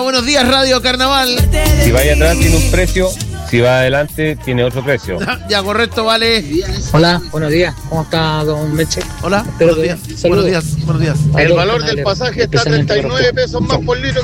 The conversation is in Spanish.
Buenos días, Radio Carnaval. Si va atrás tiene un precio, si va adelante tiene otro precio. Ya, correcto, vale. Hola, buenos días. ¿Cómo está, don Meche? Hola, Espero buenos días. que- saludos. Buenos días. El valor del pasaje está a 39 pesos más por litro.